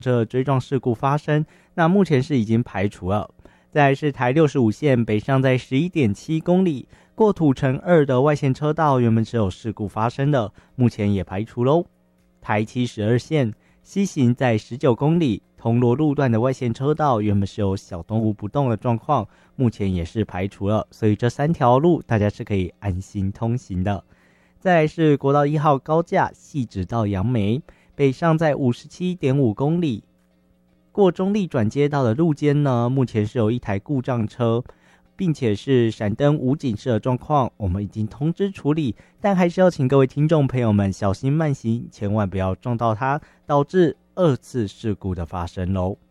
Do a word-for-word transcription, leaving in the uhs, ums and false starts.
这追撞事故发生，那目前是已经排除了。再来是台六十五线北上在 十一点七公里过土城二的外线车道原本是有事故发生的，目前也排除咯。台七十二线西行在十九公里铜锣路段的外线车道原本是有小动物不动的状况，目前也是排除了，所以这三条路大家是可以安心通行的。再来是国道一号高架汐止到杨梅北上在 五十七点五公里过中立转接道的路肩呢，目前是有一台故障车，并且是闪灯无警示的状况，我们已经通知处理，但还是要请各位听众朋友们小心慢行，千万不要撞到它，导致二次事故的发生咯。